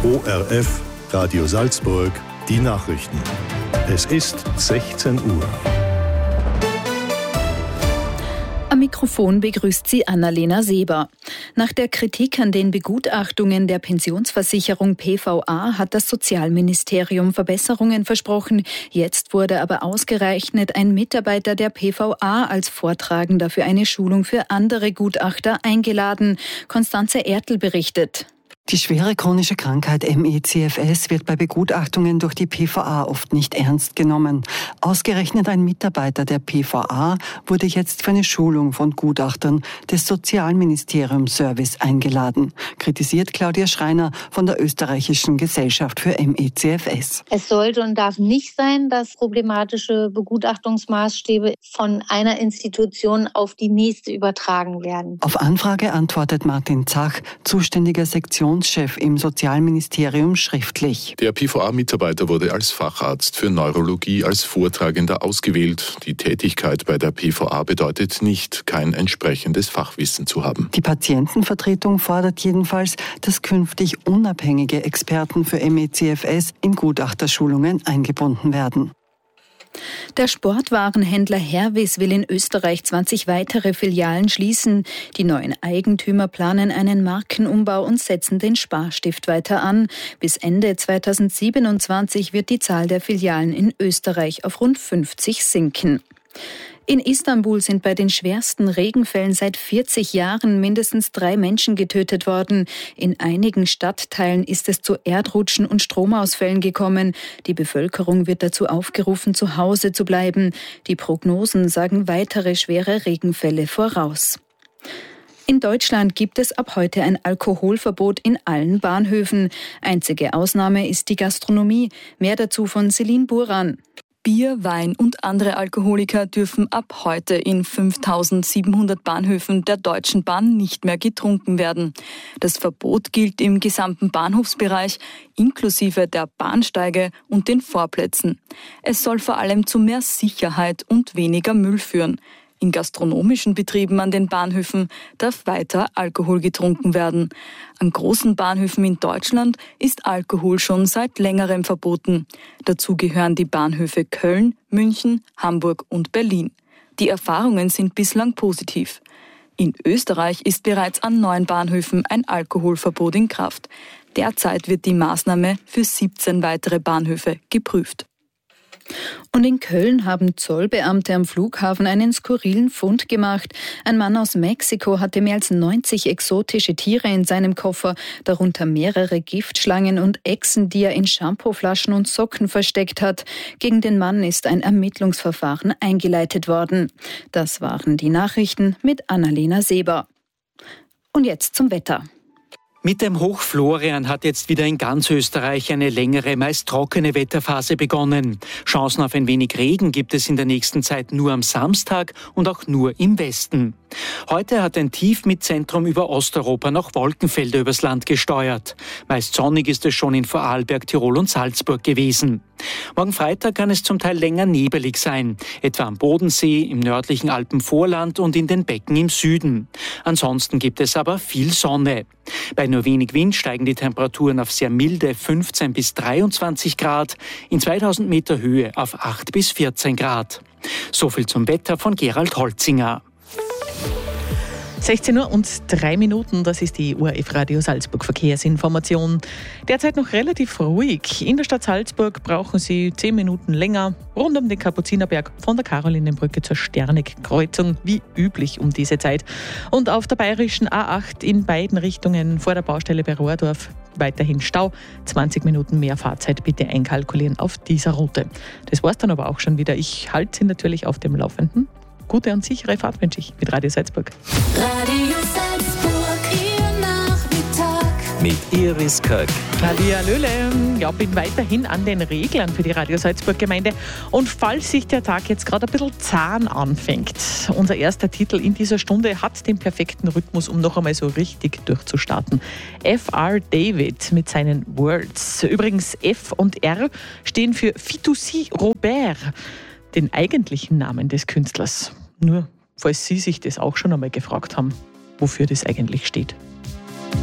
ORF, Radio Salzburg, die Nachrichten. Es ist 16 Uhr. Am Mikrofon begrüßt sie Annalena Seber. Nach der Kritik an den Begutachtungen der Pensionsversicherung PVA hat das Sozialministerium Verbesserungen versprochen. Jetzt wurde aber ausgerechnet ein Mitarbeiter der PVA als Vortragender für eine Schulung für andere Gutachter eingeladen. Konstanze Ertl berichtet. Die schwere chronische Krankheit ME/CFS wird bei Begutachtungen durch die PVA oft nicht ernst genommen. Ausgerechnet ein Mitarbeiter der PVA wurde jetzt für eine Schulung von Gutachtern des Sozialministeriums Service eingeladen, kritisiert Claudia Schreiner von der Österreichischen Gesellschaft für ME/CFS. Es sollte und darf nicht sein, dass problematische Begutachtungsmaßstäbe von einer Institution auf die nächste übertragen werden. Auf Anfrage antwortet Martin Zach, zuständiger Sektionschef im Sozialministerium, schriftlich. Der PVA-Mitarbeiter wurde als Facharzt für Neurologie als Vortragender ausgewählt. Die Tätigkeit bei der PVA bedeutet nicht, kein entsprechendes Fachwissen zu haben. Die Patientenvertretung fordert jedenfalls, dass künftig unabhängige Experten für ME/CFS in Gutachterschulungen eingebunden werden. Der Sportwarenhändler Hervis will in Österreich 20 weitere Filialen schließen. Die neuen Eigentümer planen einen Markenumbau und setzen den Sparstift weiter an. Bis Ende 2027 wird die Zahl der Filialen in Österreich auf rund 50 sinken. In Istanbul sind bei den schwersten Regenfällen seit 40 Jahren mindestens 3 Menschen getötet worden. In einigen Stadtteilen ist es zu Erdrutschen und Stromausfällen gekommen. Die Bevölkerung wird dazu aufgerufen, zu Hause zu bleiben. Die Prognosen sagen weitere schwere Regenfälle voraus. In Deutschland gibt es ab heute ein Alkoholverbot in allen Bahnhöfen. Einzige Ausnahme ist die Gastronomie. Mehr dazu von Celine Buran. Bier, Wein und andere Alkoholiker dürfen ab heute in 5.700 Bahnhöfen der Deutschen Bahn nicht mehr getrunken werden. Das Verbot gilt im gesamten Bahnhofsbereich, inklusive der Bahnsteige und den Vorplätzen. Es soll vor allem zu mehr Sicherheit und weniger Müll führen. In gastronomischen Betrieben an den Bahnhöfen darf weiter Alkohol getrunken werden. An großen Bahnhöfen in Deutschland ist Alkohol schon seit längerem verboten. Dazu gehören die Bahnhöfe Köln, München, Hamburg und Berlin. Die Erfahrungen sind bislang positiv. In Österreich ist bereits an 9 Bahnhöfen ein Alkoholverbot in Kraft. Derzeit wird die Maßnahme für 17 weitere Bahnhöfe geprüft. Und in Köln haben Zollbeamte am Flughafen einen skurrilen Fund gemacht. Ein Mann aus Mexiko hatte mehr als 90 exotische Tiere in seinem Koffer, darunter mehrere Giftschlangen und Echsen, die er in Shampooflaschen und Socken versteckt hat. Gegen den Mann ist ein Ermittlungsverfahren eingeleitet worden. Das waren die Nachrichten mit Annalena Seber. Und jetzt zum Wetter. Mit dem Hoch Florian hat jetzt wieder in ganz Österreich eine längere, meist trockene Wetterphase begonnen. Chancen auf ein wenig Regen gibt es in der nächsten Zeit nur am Samstag und auch nur im Westen. Heute hat ein Tief mit Zentrum über Osteuropa noch Wolkenfelder übers Land gesteuert. Meist sonnig ist es schon in Vorarlberg, Tirol und Salzburg gewesen. Morgen Freitag kann es zum Teil länger nebelig sein, etwa am Bodensee, im nördlichen Alpenvorland und in den Becken im Süden. Ansonsten gibt es aber viel Sonne. Bei nur wenig Wind steigen die Temperaturen auf sehr milde 15 bis 23 Grad, in 2000 Meter Höhe auf 8 bis 14 Grad. So viel zum Wetter von Gerald Holzinger. 16:03 Uhr, das ist die ORF Radio Salzburg Verkehrsinformation. Derzeit noch relativ ruhig. In der Stadt Salzburg brauchen Sie 10 Minuten länger rund um den Kapuzinerberg von der Karolinenbrücke zur Sternegg-Kreuzung, wie üblich um diese Zeit. Und auf der bayerischen A8 in beiden Richtungen vor der Baustelle bei Rohrdorf weiterhin Stau. 20 Minuten mehr Fahrzeit bitte einkalkulieren auf dieser Route. Das war's dann aber auch schon wieder. Ich halte Sie natürlich auf dem Laufenden. Gute und sichere Fahrt wünsche ich mit Radio Salzburg. Radio Salzburg, Ihr Nachmittag. Mit Iris Köck. Hallihallöle. Ja, bin weiterhin an den Reglern für die Radio Salzburg Gemeinde. Und falls sich der Tag jetzt gerade ein bisschen zahn anfängt, unser erster Titel in dieser Stunde hat den perfekten Rhythmus, um noch einmal so richtig durchzustarten. F.R. David mit seinen Words. Übrigens F und R stehen für Fitoussi Robert, den eigentlichen Namen des Künstlers. Nur, falls Sie sich das auch schon einmal gefragt haben, wofür das eigentlich steht.